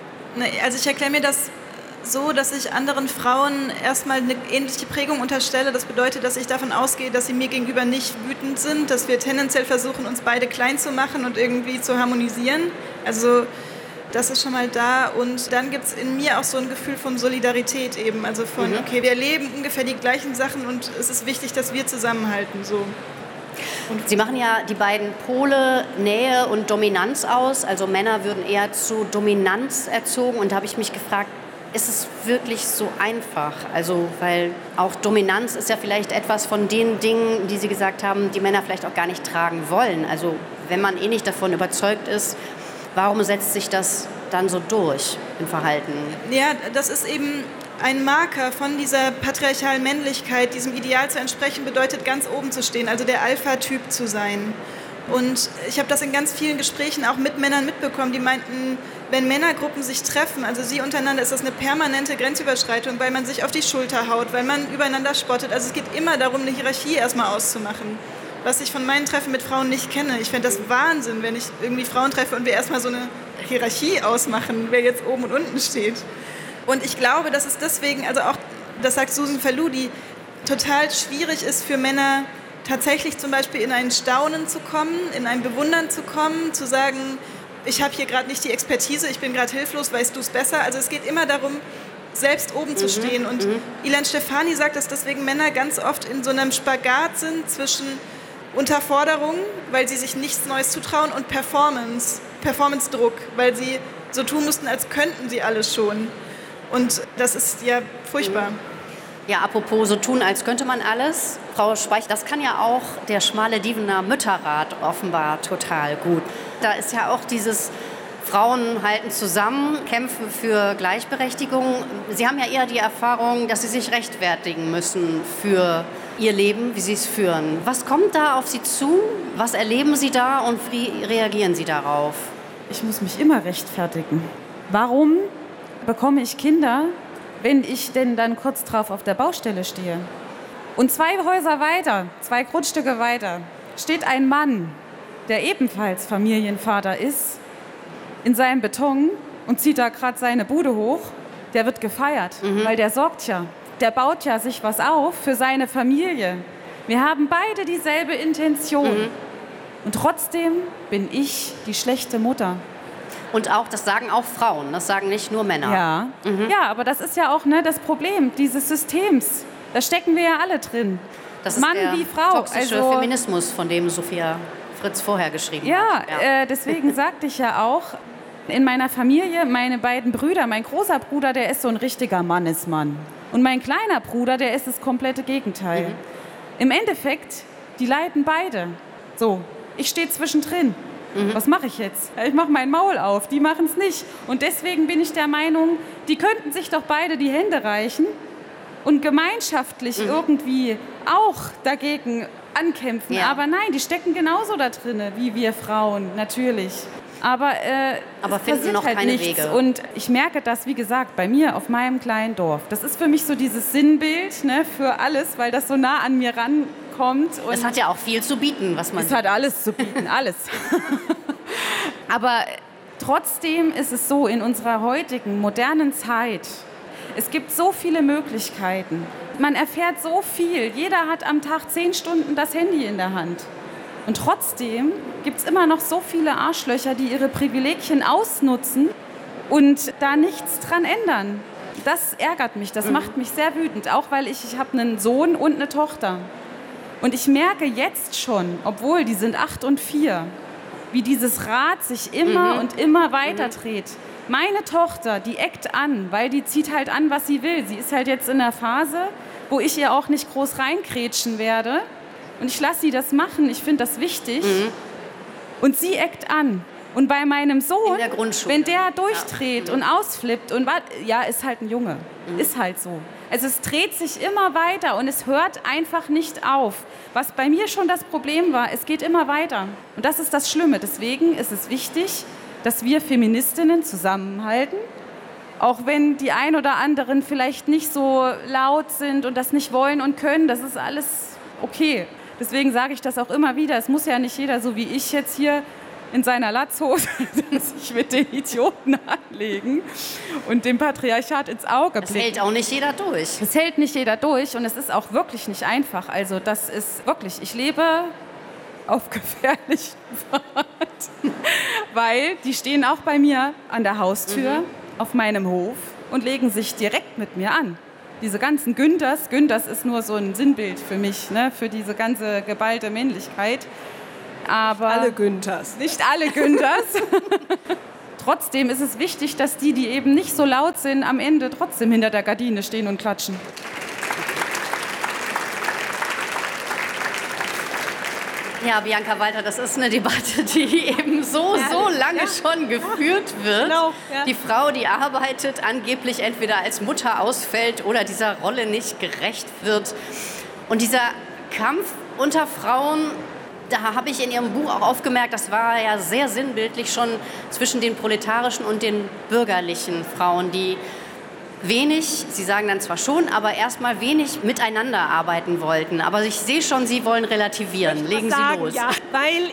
Also ich erkläre mir das so, dass ich anderen Frauen erstmal eine ähnliche Prägung unterstelle. Das bedeutet, dass ich davon ausgehe, dass sie mir gegenüber nicht wütend sind, dass wir tendenziell versuchen, uns beide klein zu machen und irgendwie zu harmonisieren. Also das ist schon mal da. Und dann gibt es in mir auch so ein Gefühl von Solidarität eben. Also von, okay, wir erleben ungefähr die gleichen Sachen und es ist wichtig, dass wir zusammenhalten. So. Und Sie machen ja die beiden Pole Nähe und Dominanz aus. Also Männer würden eher zu Dominanz erzogen. Und da habe ich mich gefragt, ist es wirklich so einfach? Also, weil auch Dominanz ist ja vielleicht etwas von den Dingen, die Sie gesagt haben, die Männer vielleicht auch gar nicht tragen wollen. Also, wenn man eh nicht davon überzeugt ist, Warum setzt sich das dann so durch im Verhalten? Ja, das ist eben ein Marker von dieser patriarchalen Männlichkeit. Diesem Ideal zu entsprechen bedeutet, ganz oben zu stehen, also der Alpha-Typ zu sein. Und ich habe das in ganz vielen Gesprächen auch mit Männern mitbekommen, die meinten, wenn Männergruppen sich treffen, also sie untereinander, ist das eine permanente Grenzüberschreitung, weil man sich auf die Schulter haut, weil man übereinander spottet. Also es geht immer darum, eine Hierarchie erstmal auszumachen, was ich von meinen Treffen mit Frauen nicht kenne. Ich fände das Wahnsinn, wenn ich irgendwie Frauen treffe und wir erstmal so eine Hierarchie ausmachen, wer jetzt oben und unten steht. Und ich glaube, dass es deswegen, also auch, das sagt Susan Faludi, total schwierig ist für Männer, tatsächlich zum Beispiel in ein Staunen zu kommen, in ein Bewundern zu kommen, zu sagen, ich habe hier gerade nicht die Expertise, ich bin gerade hilflos, weißt du es besser? Also es geht immer darum, selbst oben zu stehen. Und Ilan Stefani sagt, dass deswegen Männer ganz oft in so einem Spagat sind zwischen Unterforderung, weil sie sich nichts Neues zutrauen, und Performance-Druck, weil sie so tun mussten, als könnten sie alles schon. Und das ist ja furchtbar. Ja, apropos so tun, als könnte man alles. Frau Speich, das kann ja auch der schmale Dievener Mütterrat offenbar total gut. Da ist ja auch dieses Frauen halten zusammen, kämpfen für Gleichberechtigung. Sie haben ja eher die Erfahrung, dass Sie sich rechtfertigen müssen für Ihr Leben, wie Sie es führen. Was kommt da auf Sie zu? Was erleben Sie da und wie reagieren Sie darauf? Ich muss mich immer rechtfertigen. Warum bekomme ich Kinder, wenn ich denn dann kurz drauf auf der Baustelle stehe? Und 2 Häuser weiter, 2 Grundstücke weiter, steht ein Mann, der ebenfalls Familienvater ist, in seinem Beton und zieht da gerade seine Bude hoch. Der wird gefeiert, weil der sorgt ja. Der baut ja sich was auf für seine Familie. Wir haben beide dieselbe Intention. Und trotzdem bin ich die schlechte Mutter. Und auch, das sagen auch Frauen, das sagen nicht nur Männer. Ja, ja, aber das ist ja auch das Problem dieses Systems. Da stecken wir ja alle drin. Das ist Mann der wie Frau. toxische Feminismus, von dem Sophia Fritz vorher geschrieben hat. Ja, deswegen sagte ich ja auch, in meiner Familie, meine beiden Brüder, mein großer Bruder, der ist so ein richtiger Mannesmann. Und mein kleiner Bruder, der ist das komplette Gegenteil. Im Endeffekt, die leiden beide. So, ich stehe zwischendrin. Was mache ich jetzt? Ich mache mein Maul auf, die machen es nicht. Und deswegen bin ich der Meinung, die könnten sich doch beide die Hände reichen und gemeinschaftlich irgendwie auch dagegen ankämpfen. Ja. Aber nein, die stecken genauso da drin wie wir Frauen, natürlich. Aber finden noch halt keine nichts. Wege. Und ich merke das, wie gesagt, bei mir auf meinem kleinen Dorf. Das ist für mich so dieses Sinnbild für alles, weil das so nah an mir rankommt. Und es hat ja auch viel zu bieten, was man... Es hat alles zu bieten, alles. Aber trotzdem ist es so, in unserer heutigen, modernen Zeit, es gibt so viele Möglichkeiten. Man erfährt so viel. Jeder hat am Tag 10 Stunden das Handy in der Hand. Und trotzdem gibt es immer noch so viele Arschlöcher, die ihre Privilegien ausnutzen und da nichts dran ändern. Das ärgert mich, das macht mich sehr wütend, auch weil ich habe einen Sohn und eine Tochter. Und ich merke jetzt schon, obwohl die sind 8 und 4, wie dieses Rad sich immer und immer weiter dreht. Meine Tochter, die eckt an, weil die zieht halt an, was sie will. Sie ist halt jetzt in der Phase, wo ich ihr auch nicht groß reinkrätschen werde. Und ich lasse sie das machen, ich finde das wichtig. Und sie eckt an. Und bei meinem Sohn, wenn der durchdreht und ausflippt, ist halt ein Junge. Ist halt so. Also es dreht sich immer weiter und es hört einfach nicht auf. Was bei mir schon das Problem war, es geht immer weiter. Und das ist das Schlimme. Deswegen ist es wichtig, dass wir Feministinnen zusammenhalten. Auch wenn die ein oder anderen vielleicht nicht so laut sind und das nicht wollen und können, das ist alles okay. Deswegen sage ich das auch immer wieder. Es muss ja nicht jeder, so wie ich jetzt hier in seiner Latzhose, sich mit den Idioten anlegen und dem Patriarchat ins Auge blicken. Das hält auch nicht jeder durch. Es hält nicht jeder durch und es ist auch wirklich nicht einfach. Also das ist wirklich, ich lebe auf gefährlichen Pfad, weil die stehen auch bei mir an der Haustür auf meinem Hof und legen sich direkt mit mir an. Diese ganzen Günthers ist nur so ein Sinnbild für mich, für diese ganze geballte Männlichkeit. Aber alle Günthers. Nicht alle Günthers. Trotzdem ist es wichtig, dass die eben nicht so laut sind, am Ende trotzdem hinter der Gardine stehen und klatschen. Ja, Bianca Walter, das ist eine Debatte, die eben so lange schon geführt wird. Genau, ja. Die Frau, die arbeitet, angeblich entweder als Mutter ausfällt oder dieser Rolle nicht gerecht wird. Und dieser Kampf unter Frauen, da habe ich in Ihrem Buch auch aufgemerkt, das war ja sehr sinnbildlich schon zwischen den proletarischen und den bürgerlichen Frauen, die wenig, Sie sagen dann zwar schon, aber erstmal wenig miteinander arbeiten wollten. Aber ich sehe schon, Sie wollen relativieren. Legen Sie los. Ja, weil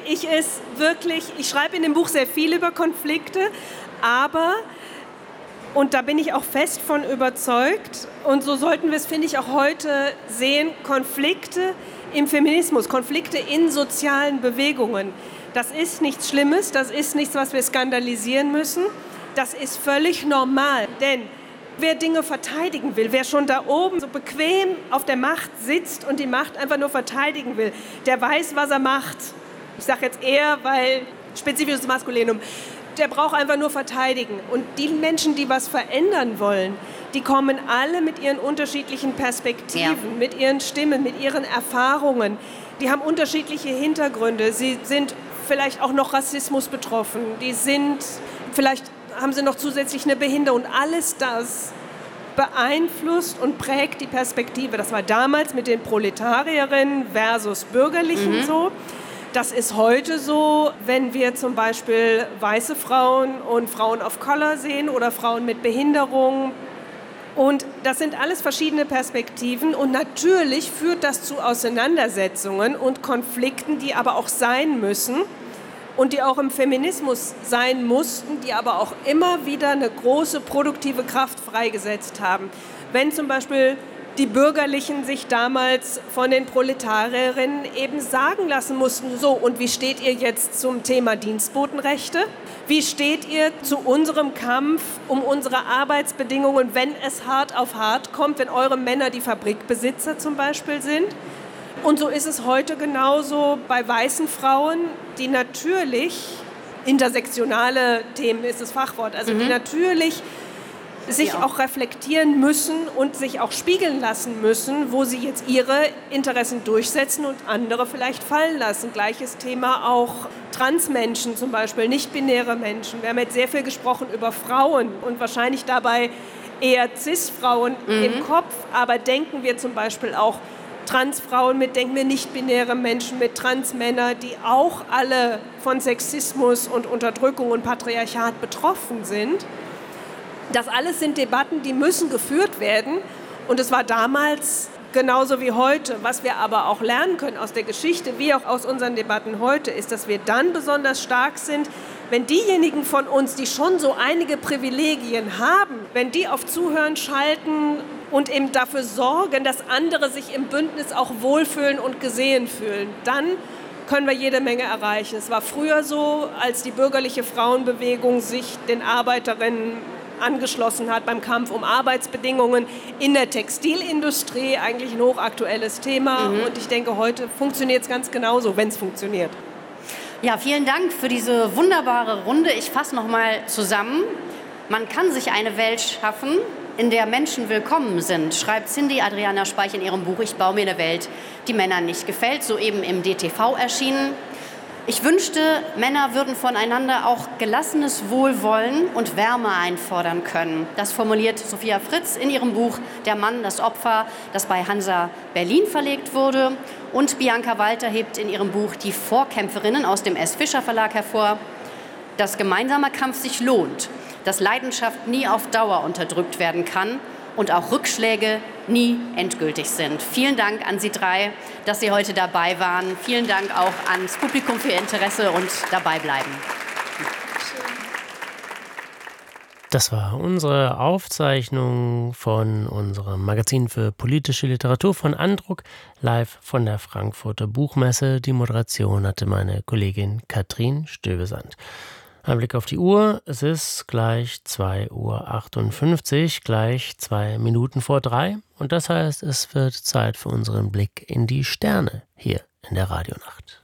ich schreibe in dem Buch sehr viel über Konflikte, aber, und da bin ich auch fest von überzeugt, und so sollten wir es, finde ich, auch heute sehen, Konflikte im Feminismus, Konflikte in sozialen Bewegungen, das ist nichts Schlimmes, das ist nichts, was wir skandalisieren müssen, das ist völlig normal, denn wer Dinge verteidigen will, wer schon da oben so bequem auf der Macht sitzt und die Macht einfach nur verteidigen will, der weiß, was er macht. Ich sage jetzt eher, weil spezifisches Maskulinum. Der braucht einfach nur verteidigen. Und die Menschen, die was verändern wollen, die kommen alle mit ihren unterschiedlichen Perspektiven, mit ihren Stimmen, mit ihren Erfahrungen. Die haben unterschiedliche Hintergründe. Sie sind vielleicht auch noch Rassismus betroffen. Vielleicht haben sie noch zusätzlich eine Behinderung. Und alles das beeinflusst und prägt die Perspektive. Das war damals mit den Proletarierinnen versus Bürgerlichen so. Das ist heute so, wenn wir zum Beispiel weiße Frauen und Frauen of Color sehen oder Frauen mit Behinderung. Und das sind alles verschiedene Perspektiven. Und natürlich führt das zu Auseinandersetzungen und Konflikten, die aber auch sein müssen. Und die auch im Feminismus sein mussten, die aber auch immer wieder eine große produktive Kraft freigesetzt haben. Wenn zum Beispiel die Bürgerlichen sich damals von den Proletarierinnen eben sagen lassen mussten, so, und wie steht ihr jetzt zum Thema Dienstbotenrechte? Wie steht ihr zu unserem Kampf um unsere Arbeitsbedingungen, wenn es hart auf hart kommt, wenn eure Männer die Fabrikbesitzer zum Beispiel sind? Und so ist es heute genauso bei weißen Frauen, die natürlich, intersektionale Themen ist das Fachwort, also die natürlich sich auch reflektieren müssen und sich auch spiegeln lassen müssen, wo sie jetzt ihre Interessen durchsetzen und andere vielleicht fallen lassen. Gleiches Thema auch Transmenschen zum Beispiel, nicht-binäre Menschen. Wir haben jetzt sehr viel gesprochen über Frauen und wahrscheinlich dabei eher Cis-Frauen im Kopf, aber denken wir zum Beispiel auch Transfrauen mit, denken wir nicht-binäre Menschen mit, Transmänner, die auch alle von Sexismus und Unterdrückung und Patriarchat betroffen sind. Das alles sind Debatten, die müssen geführt werden. Und es war damals genauso wie heute. Was wir aber auch lernen können aus der Geschichte, wie auch aus unseren Debatten heute, ist, dass wir dann besonders stark sind, wenn diejenigen von uns, die schon so einige Privilegien haben, wenn die auf Zuhören schalten und eben dafür sorgen, dass andere sich im Bündnis auch wohlfühlen und gesehen fühlen, dann können wir jede Menge erreichen. Es war früher so, als die bürgerliche Frauenbewegung sich den Arbeiterinnen angeschlossen hat beim Kampf um Arbeitsbedingungen in der Textilindustrie, eigentlich ein hochaktuelles Thema. Und ich denke, heute funktioniert es ganz genauso, wenn es funktioniert. Ja, vielen Dank für diese wunderbare Runde. Ich fasse noch mal zusammen. Man kann sich eine Welt schaffen, in der Menschen willkommen sind, schreibt Cindy Adriana Speich in ihrem Buch Ich baue mir eine Welt, die Männern nicht gefällt, soeben im DTV erschienen. Ich wünschte, Männer würden voneinander auch gelassenes Wohlwollen und Wärme einfordern können. Das formuliert Sophia Fritz in ihrem Buch Der Mann, das Opfer, das bei Hansa Berlin verlegt wurde. Und Bianca Walter hebt in ihrem Buch Die Vorkämpferinnen aus dem S. Fischer Verlag hervor, dass gemeinsamer Kampf sich lohnt, dass Leidenschaft nie auf Dauer unterdrückt werden kann und auch Rückschläge nie endgültig sind. Vielen Dank an Sie drei, dass Sie heute dabei waren. Vielen Dank auch ans Publikum für Ihr Interesse und dabei bleiben. Das war unsere Aufzeichnung von unserem Magazin für politische Literatur von Andruck, live von der Frankfurter Buchmesse. Die Moderation hatte meine Kollegin Katrin Stövesand. Ein Blick auf die Uhr, es ist gleich 2:58 Uhr, gleich 2 Minuten vor 3. Und das heißt, es wird Zeit für unseren Blick in die Sterne hier in der Radionacht.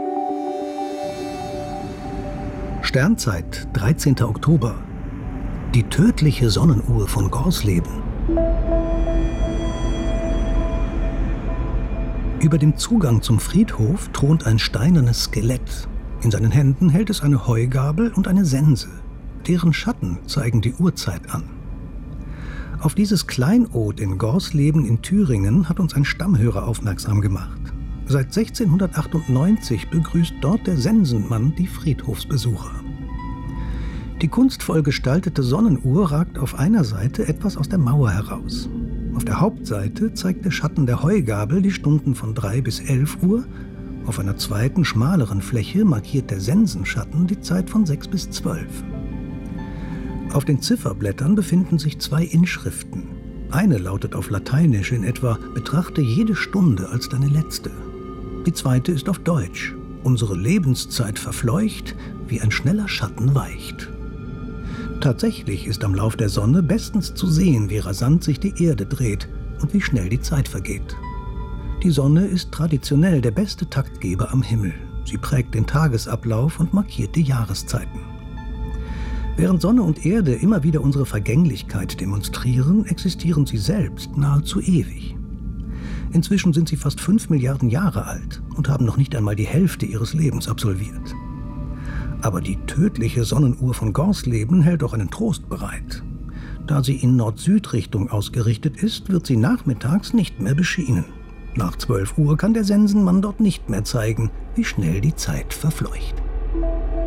Sternzeit, 13. Oktober. Die tödliche Sonnenuhr von Gorsleben. Über dem Zugang zum Friedhof thront ein steinernes Skelett. In seinen Händen hält es eine Heugabel und eine Sense. Deren Schatten zeigen die Uhrzeit an. Auf dieses Kleinod in Gorsleben in Thüringen hat uns ein Stammhörer aufmerksam gemacht. Seit 1698 begrüßt dort der Sensenmann die Friedhofsbesucher. Die kunstvoll gestaltete Sonnenuhr ragt auf einer Seite etwas aus der Mauer heraus. Auf der Hauptseite zeigt der Schatten der Heugabel die Stunden von 3 bis 11 Uhr. Auf einer zweiten, schmaleren Fläche markiert der Sensenschatten die Zeit von 6 bis 12. Auf den Zifferblättern befinden sich 2 Inschriften. Eine lautet auf Lateinisch in etwa: Betrachte jede Stunde als deine letzte. Die zweite ist auf Deutsch: Unsere Lebenszeit verfleucht, wie ein schneller Schatten weicht. Tatsächlich ist am Lauf der Sonne bestens zu sehen, wie rasant sich die Erde dreht und wie schnell die Zeit vergeht. Die Sonne ist traditionell der beste Taktgeber am Himmel. Sie prägt den Tagesablauf und markiert die Jahreszeiten. Während Sonne und Erde immer wieder unsere Vergänglichkeit demonstrieren, existieren sie selbst nahezu ewig. Inzwischen sind sie fast 5 Milliarden Jahre alt und haben noch nicht einmal die Hälfte ihres Lebens absolviert. Aber die tödliche Sonnenuhr von Gorsleben hält auch einen Trost bereit. Da sie in Nord-Süd-Richtung ausgerichtet ist, wird sie nachmittags nicht mehr beschienen. Nach 12 Uhr kann der Sensenmann dort nicht mehr zeigen, wie schnell die Zeit verfleucht.